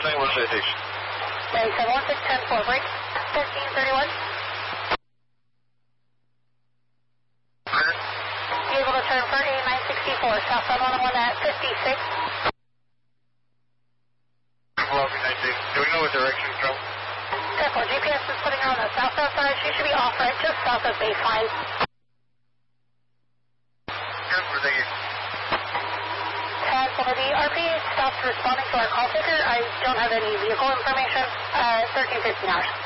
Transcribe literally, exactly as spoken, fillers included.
Second one citation. Okay, seven one six ten four, break. thirteen thirty-one. You able to turn for A nine sixty-four, southbound one oh one at fifty-six. Well, nineteen. Do we know what direction it's from? Careful, G P S is putting her on the southbound side. She should be off right just south of baseline. Careful, thank you. ten for the R P stopped responding to our call taker. I don't have any vehicle information. Uh, thirteen fifteen hours.